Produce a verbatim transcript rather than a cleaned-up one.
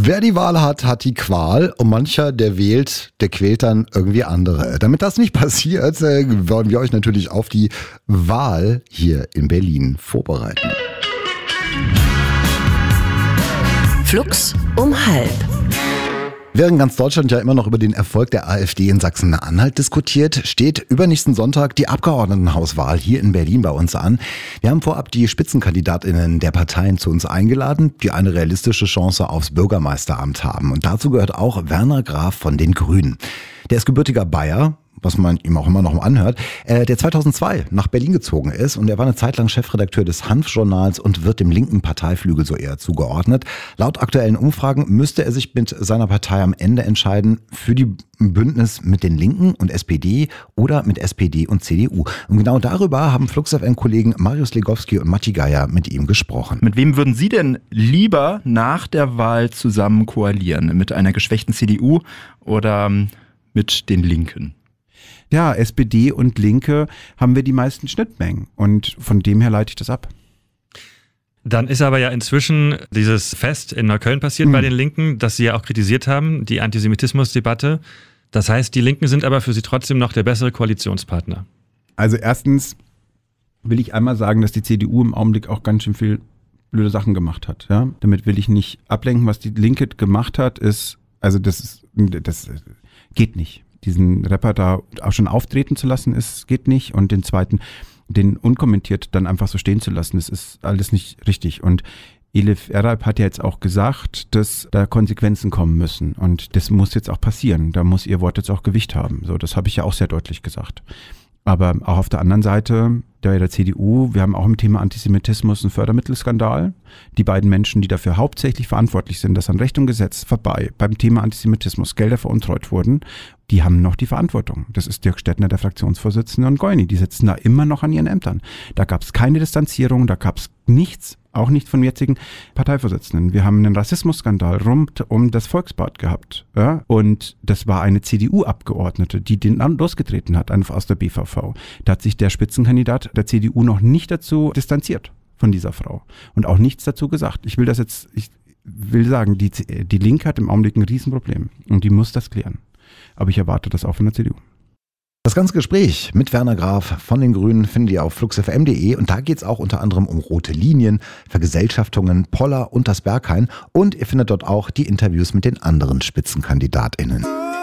Wer die Wahl hat, hat die Qual und mancher, der wählt, der quält dann irgendwie andere. Damit das nicht passiert, äh, wollen wir euch natürlich auf die Wahl hier in Berlin vorbereiten. Flux um halb. Während ganz Deutschland ja immer noch über den Erfolg der AfD in Sachsen-Anhalt diskutiert, steht übernächsten Sonntag die Abgeordnetenhauswahl hier in Berlin bei uns an. Wir haben vorab die Spitzenkandidatinnen der Parteien zu uns eingeladen, die eine realistische Chance aufs Bürgermeisteramt haben. Und dazu gehört auch Werner Graf von den Grünen. Der ist gebürtiger Bayer, was man ihm auch immer noch anhört, äh, der zweitausendzwei nach Berlin gezogen ist und er war eine Zeit lang Chefredakteur des Hanf-Journals und wird dem linken Parteiflügel so eher zugeordnet. Laut aktuellen Umfragen müsste er sich mit seiner Partei am Ende entscheiden für die Bündnis mit den Linken und S P D oder mit S P D und C D U. Und genau darüber haben Flux F M-Kollegen Marius Legowski und Matti Geier mit ihm gesprochen. Mit wem würden Sie denn lieber nach der Wahl zusammen koalieren? Mit einer geschwächten C D U oder mit den Linken? Ja, S P D und Linke haben wir die meisten Schnittmengen und von dem her leite ich das ab. Dann ist aber ja inzwischen dieses Fest in Neukölln passiert mhm. bei den Linken, das Sie ja auch kritisiert haben, die Antisemitismusdebatte. Das heißt, die Linken sind aber für Sie trotzdem noch der bessere Koalitionspartner. Also erstens will ich einmal sagen, dass die C D U im Augenblick auch ganz schön viel blöde Sachen gemacht hat. Ja? Damit will ich nicht ablenken. Was die Linke gemacht hat, ist, also das, ist, das geht nicht. Diesen Rapper da auch schon auftreten zu lassen, ist, geht nicht. Und den zweiten, den unkommentiert dann einfach so stehen zu lassen, das ist alles nicht richtig. Und Elif Eralp hat ja jetzt auch gesagt, dass da Konsequenzen kommen müssen. Und das muss jetzt auch passieren. Da muss ihr Wort jetzt auch Gewicht haben. So, das habe ich ja auch sehr deutlich gesagt. Aber auch auf der anderen Seite, der, der C D U, wir haben auch im Thema Antisemitismus einen Fördermittelskandal. Die beiden Menschen, die dafür hauptsächlich verantwortlich sind, dass an Recht und Gesetz vorbei beim Thema Antisemitismus Gelder veruntreut wurden, die haben noch die Verantwortung. Das ist Dirk Stettner, der Fraktionsvorsitzende, und Goini. Die sitzen da immer noch an ihren Ämtern. Da gab es keine Distanzierung, da gab es nichts, auch nicht von jetzigen Parteivorsitzenden. Wir haben einen Rassismusskandal rund um das Volksbad gehabt. Ja? Und das war eine C D U-Abgeordnete, die den losgetreten hat, einfach aus der B V V. Da hat sich der Spitzenkandidat der C D U noch nicht dazu distanziert von dieser Frau und auch nichts dazu gesagt. Ich will das jetzt, ich will sagen, die, die Linke hat im Augenblick ein Riesenproblem und die muss das klären. Aber ich erwarte das auch von der C D U. Das ganze Gespräch mit Werner Graf von den Grünen findet ihr auf flux f m punkt de und da geht es auch unter anderem um rote Linien, Vergesellschaftungen, Poller und das Berghain und ihr findet dort auch die Interviews mit den anderen SpitzenkandidatInnen.